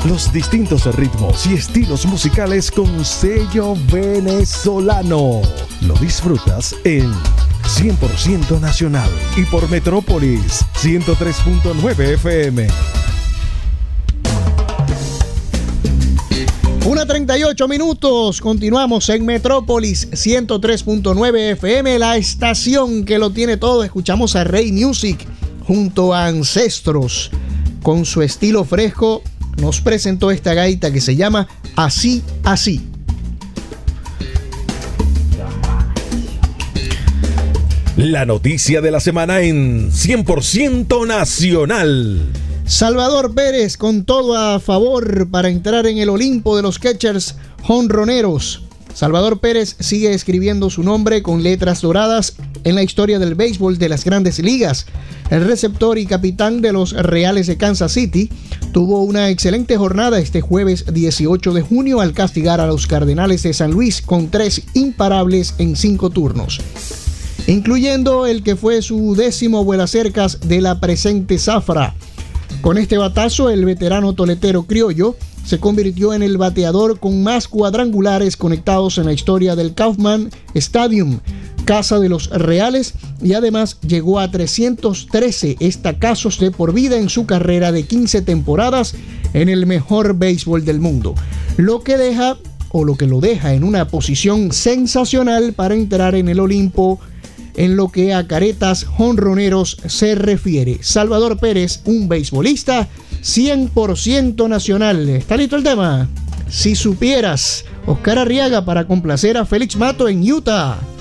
Los distintos ritmos y estilos musicales con sello venezolano. Lo disfrutas en 100% Nacional y por Metrópolis 103.9 FM. 1:38 minutos. Continuamos en Metrópolis 103.9 FM, la estación que lo tiene todo. Escuchamos a Rey Music junto a Ancestros. Con su estilo fresco, nos presentó esta gaita que se llama Así, Así. La noticia de la semana en 100% Nacional. Salvador Pérez con todo a favor para entrar en el Olimpo de los catchers jonroneros. Salvador Pérez sigue escribiendo su nombre con letras doradas en la historia del béisbol de las Grandes Ligas. El receptor y capitán de los Reales de Kansas City tuvo una excelente jornada este jueves 18 de junio al castigar a los Cardenales de San Luis con 3 imparables en 5 turnos, incluyendo el que fue su 10º vuelacercas de la presente zafra. Con este batazo, el veterano toletero criollo se convirtió en el bateador con más cuadrangulares conectados en la historia del Kauffman Stadium, casa de los Reales, y además llegó a 313 estacazos de por vida en su carrera de 15 temporadas en el mejor béisbol del mundo, lo que lo deja en una posición sensacional para entrar en el Olimpo en lo que a caretas jonroneros se refiere. Salvador Pérez, un beisbolista 100% nacional. ¿Está listo el tema? Si supieras. Oscar Arriaga para complacer a Félix Mato en Utah.